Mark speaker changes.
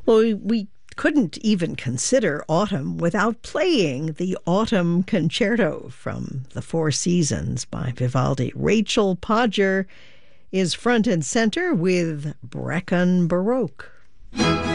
Speaker 1: Well, we couldn't even consider autumn without playing the Autumn Concerto from The Four Seasons by Vivaldi. Rachel Podger is front and center with Brecon Baroque.